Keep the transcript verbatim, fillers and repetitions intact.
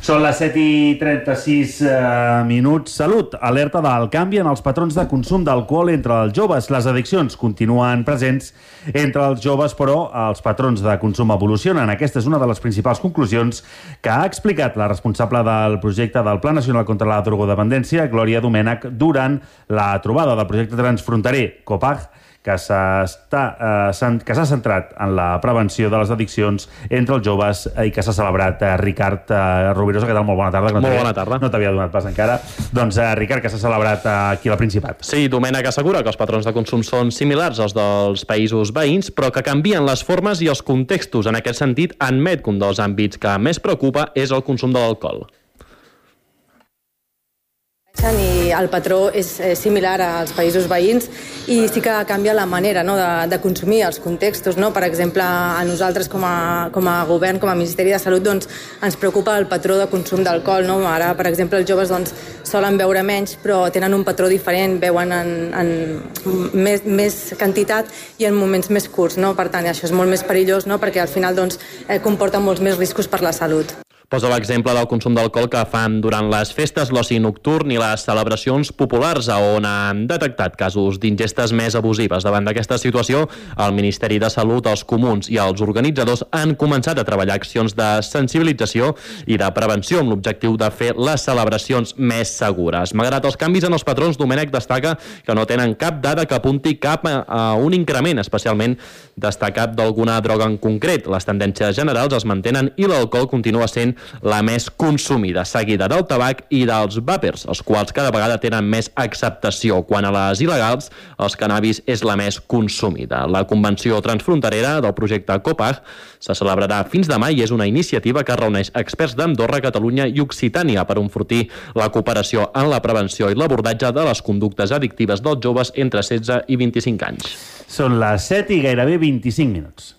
Són les set i trenta-sis eh, minuts. Salut! Alerta del canvi en els patrons de consum d'alcohol entre els joves. Les addiccions continuen presents entre els joves, però els patrons de consum evolucionen. Aquesta és una de les principals conclusions que ha explicat la responsable del projecte del Pla Nacional contra la Drogodependència, Glòria Domènech, durant la trobada del projecte transfronterer COPAG, que s'ha eh, centrat en la prevenció de les addiccions entre els joves i que s'ha celebrat. Eh, Ricard eh, Rovirosa, què tal? Molt bona tarda. No Molt bona tarda. No t'havia donat pas encara. Doncs, eh, Ricard, que s'ha celebrat eh, aquí al Principat. Sí, Domènech assegura que els patrons de consum són similars als dels països veïns, però que canvien les formes i els contextos. En aquest sentit, admet que un dels àmbits que més preocupa és el consum de l'alcohol. I el patró és similar als països veïns i sí que canvia la manera, no, de, de consumir, els contextos. No? Per exemple, a nosaltres com a, com a govern, com a Ministeri de Salut, doncs, ens preocupa el patró de consum d'alcohol. No? Ara, per exemple, els joves doncs, solen beure menys, però tenen un patró diferent, beuen en, en més, més quantitat i en moments més curts. No? Per tant, això és molt més perillós, no? Perquè al final doncs, eh, comporta molts més riscos per la salut. Posa l'exemple del consum d'alcohol que fan durant les festes, l'oci nocturn i les celebracions populars, on han detectat casos d'ingestes més abusives. Davant d'aquesta situació, el Ministeri de Salut, els comuns i els organitzadors han començat a treballar accions de sensibilització i de prevenció amb l'objectiu de fer les celebracions més segures. Malgrat els canvis en els patrons, Domènech destaca que no tenen cap dada que apunti cap a un increment, especialment destacat d'alguna droga en concret. Les tendències generals es mantenen i l'alcohol continua sent la més consumida, seguida del tabac i dels vàpers, els quals cada vegada tenen més acceptació. Quant a les il·legals, els cannabis és la més consumida. La convenció transfronterera del projecte COPAG se celebrarà fins demà i és una iniciativa que reuneix experts d'Andorra, Catalunya i Occitània per enfortir la cooperació en la prevenció i l'abordatge de les conductes addictives dels joves entre setze i vint-i-cinc anys. Són les set i gairebé vint-i-cinc minuts.